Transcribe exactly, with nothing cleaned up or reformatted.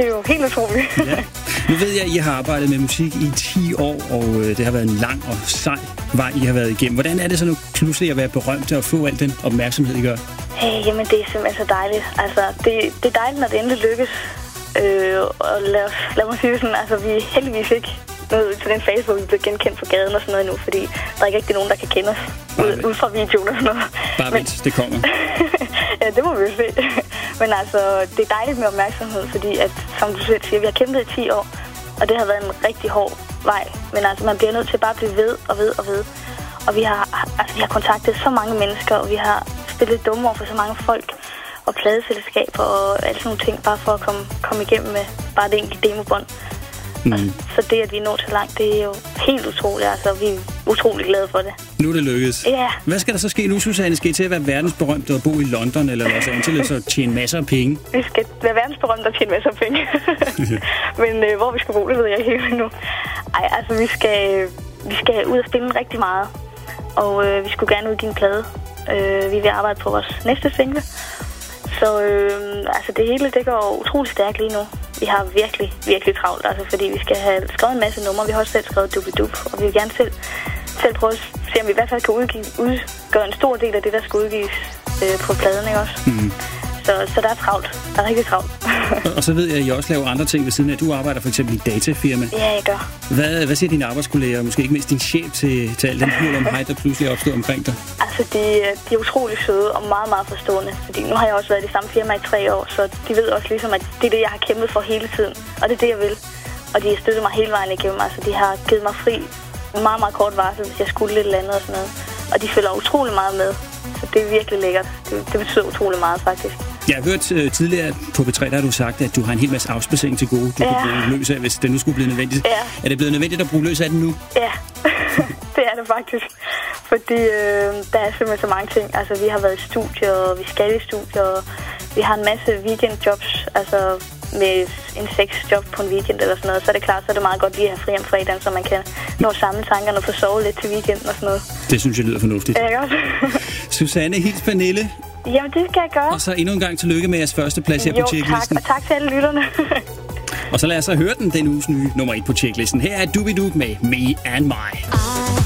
det er jo helt utroligt. Ja. Nu ved jeg, at I har arbejdet med musik i ti år, og det har været en lang og sej vej, I har været igennem. Hvordan er det så nu pludselig at være berømt og få al den opmærksomhed, I gør? Hey, jamen, det er simpelthen så dejligt. Altså, det, det er dejligt, når det endelig lykkes. Øh, og lad, lad mig sige sådan, altså, vi er heldigvis ikke nået til den fase, hvor vi bliver genkendt på gaden og sådan noget endnu, fordi der er ikke rigtig nogen, der kan kende os ud, ud fra videoen og sådan noget. Bare vent, det kommer. Ja, det må vi jo se. Men altså, det er dejligt med opmærksomhed, fordi at, som du selv siger, vi har kæmpet i ti år, og det har været en rigtig hård vej. Men altså, man bliver nødt til bare at blive ved og ved og ved. Og vi har, altså, vi har kontaktet så mange mennesker, og vi har spillet dumme over for så mange folk og pladeselskaber og alle sådan nogle ting, bare for at komme, komme igennem med bare det enkelte demobånd. Mm. Så det, at vi når så langt, det er jo helt utroligt. Altså, vi er utrolig glade for det. Nu er det lykkedes. Ja. Yeah. Hvad skal der så ske nu, Susanne? Skal I til at være verdensberømt og bo i London eller Los Angeles og tjene masser af penge? Vi skal være verdensberømt og tjene masser af penge. Men øh, hvor vi skal bo, det ved jeg ikke helt endnu. Ej, altså, vi skal, vi skal ud og spille rigtig meget. Og øh, vi skulle gerne udgive en plade. Øh, vi vil arbejde på vores næste single. Så øh, altså, det hele, det går utrolig stærkt lige nu. Vi har virkelig, virkelig travlt, altså, fordi vi skal have skrevet en masse numre. Vi har også selv skrevet Dubidup, og vi vil gerne selv, selv prøve at se, om vi i hvert fald kan udgive, udgøre en stor del af det, der skal udgives øh, på pladen, ikke også? Mm. Så, så der er travlt. Der er rigtig travlt. Og så ved jeg, at I også laver andre ting ved siden af. Du arbejder for eksempel i et datafirma. Ja, jeg gør. Hvad, hvad siger dine arbejdskolleger, måske ikke mindst din chef, til, til al den hyld om hej, der pludselig er opstået omkring dig? Altså, de, de er utrolig søde og meget, meget forstående. Fordi nu har jeg også været i det samme firma i tre år, så de ved også ligesom, at det er det, jeg har kæmpet for hele tiden. Og det er det, jeg vil. Og de har støttet mig hele vejen igennem. Altså, de har givet mig fri meget, meget kort varsel, hvis jeg skulle lidt eller andet og sådan noget. Og de følger utrolig meget med. Så det er virkelig lækkert. Det, det betyder utrolig meget, faktisk. Jeg har hørt uh, tidligere på B tre, der har du sagt, at du har en hel masse afspacering til gode, du ja. kan bruge løs af, hvis det nu skulle blive nødvendigt. Ja. Er det blevet nødvendigt at bruge løs af den nu? Ja, det er det faktisk. Fordi øh, der er simpelthen så mange ting. Altså, vi har været i studie, og vi skal i studie, og vi har en masse weekendjobs, altså med en sexjob på en weekend eller sådan noget. Så er det klart, så er det meget godt lige at have fri om fredagen, så man kan nå at samle tankerne og få sovet lidt til weekenden og sådan noget. Det synes jeg lyder fornuftigt. Ja, også. Susanne, hils Pernille. Jamen, det skal jeg gøre. Og så endnu en gang tillykke med jeres første plads her jo, på checklisten. Jo, tak, og tak til alle lytterne. Og så lad os så høre den, den uges nye nummer et på checklisten. Her er Dubidup med Me and My.